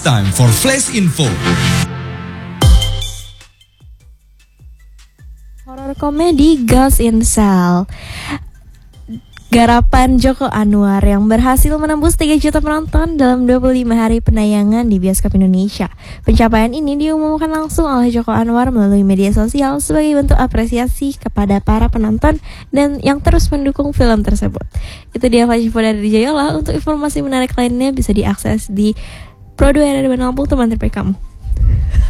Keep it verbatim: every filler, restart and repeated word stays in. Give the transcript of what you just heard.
time for Flash Info. Horor komedi Ghost in Shell, garapan Joko Anwar yang berhasil menembus tiga juta penonton dalam dua puluh lima hari penayangan di bioskop Indonesia. Pencapaian ini diumumkan langsung oleh Joko Anwar melalui media sosial sebagai bentuk apresiasi kepada para penonton dan yang terus mendukung film tersebut. Itu dia Flash Info dari Jayola. Untuk informasi menarik lainnya bisa diakses di Pro dua R R B Lampung, teman terbaik kamu.